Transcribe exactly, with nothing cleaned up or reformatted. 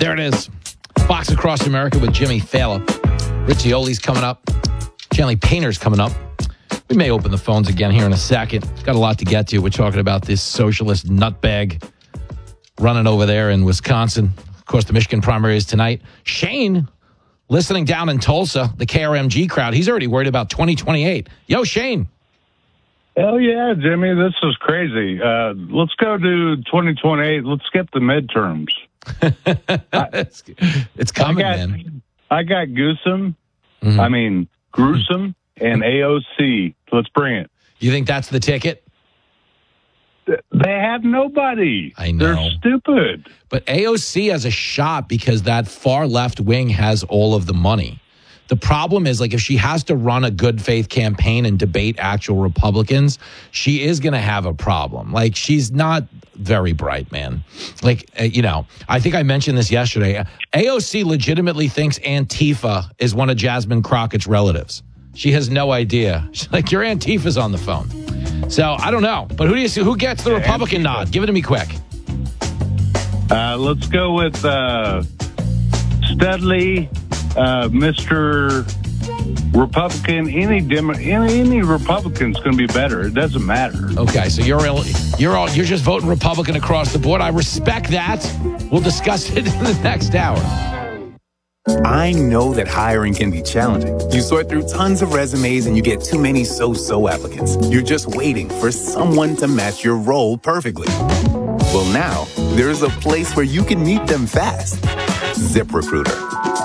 There it is. Fox Across America with Jimmy Fallon. Riccioli's coming up. Chanley Painter's coming up. We may open the phones again here in a second. Got a lot to get to. We're talking about this socialist nutbag running over there in Wisconsin. Of course, the Michigan primary is tonight. Shane, listening down in Tulsa, the K R M G crowd, he's already worried about twenty twenty-eight. Yo, Shane. Hell yeah, Jimmy. This is crazy. Uh, let's go to twenty twenty-eight. Let's skip the midterms. it's, it's coming, I got, man. I got Goosum, Mm-hmm. I mean, Gruesome, and A O C. Let's bring it. You think that's the ticket? They have nobody. I know. They're stupid. But A O C has a shot because that far left wing has all of the money. The problem is, like, if she has to run a good faith campaign and debate actual Republicans, she is going to have a problem. Like, she's not very bright, man. Like, uh, you know, I think I mentioned this yesterday. A O C legitimately thinks Antifa is one of Jasmine Crockett's relatives. She has no idea. She's like, your Antifa's on the phone. So I don't know. But who do you see? Who gets the Republican nod? Give it to me quick. Uh, let's go with uh, Studley, uh, Mister Republican. Any Demo- any, any Republican's going to be better. It doesn't matter. Okay, so you're all, you're all you're just voting Republican across the board. I respect that. We'll discuss it in the next hour. I know that hiring can be challenging. You sort through tons of resumes and you get too many so-so applicants. You're just waiting for someone to match your role perfectly. Well, now there's a place where you can meet them fast. ZipRecruiter.